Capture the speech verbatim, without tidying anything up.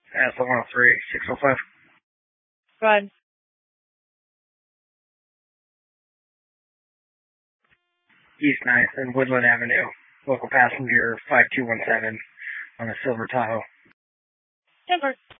S one oh three, six oh five. Go ahead. East ninth and Woodland Avenue. Local passenger five two one seven on a silver Tahoe. ten four.